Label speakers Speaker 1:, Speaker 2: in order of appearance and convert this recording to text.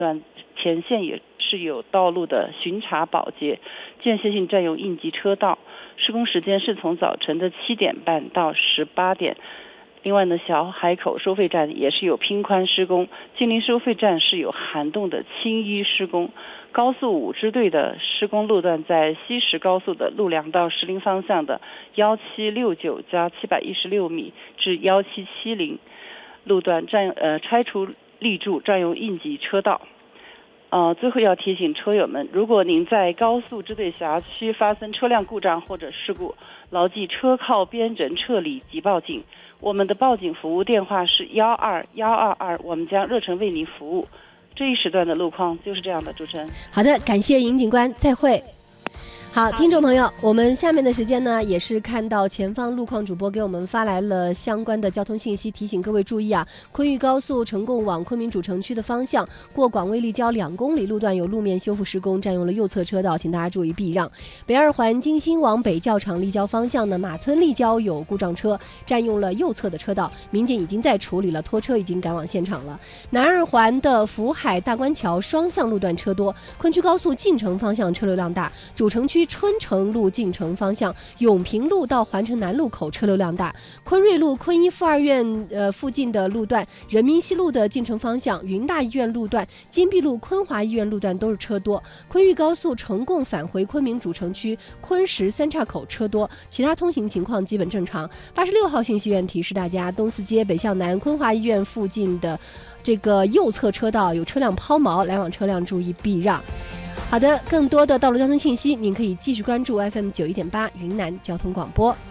Speaker 1: 段前线也是有道路的巡查保洁，间歇性占用应急车道。施工时间是从早晨的7点半到18点。另外呢，小海口收费站也是有拼宽施工，金陵收费站是有涵洞的清淤施工。高速5支队的施工路段在西石高速的陆良到石林方向的1769加716米至1770路段拆除立柱，占用应急车道。最后要提醒车友们，如果您在高速支队辖区发生车辆故障或者事故，牢记车靠边人撤离即报警。我们的报警服务电话是12122，我们将热诚为您服务。这一时段的路况就是这样的，主持人。
Speaker 2: 好的，感谢尹警官，再会。好，听众朋友，我们下面的时间呢，也是看到前方路况主播给我们发来了相关的交通信息，提醒各位注意啊，昆玉高速成贡往昆明主城区的方向，过广卫立交2公里路段有路面修复施工，占用了右侧车道，请大家注意避让。北二环京新往北教场立交方向呢，马村立交有故障车，占用了右侧的车道，民警已经在处理了，拖车已经赶往现场了。南二环的福海大关桥双向路段车多，昆区高速进城方向车流量大，主城区春城路进城方向永平路到环城南路口车流量大，昆瑞路昆医附二院附近的路段，人民西路的进城方向云大医院路段、金碧路昆华医院路段都是车多。昆玉高速成贡返回昆明主城区昆石三岔口车多，其他通行情况基本正常。86号信息源提示大家，东四街北向南昆华医院附近的这个右侧车道有车辆抛锚，来往车辆注意避让。好的，更多的道路交通信息，您可以继续关注 FM 91.8云南交通广播。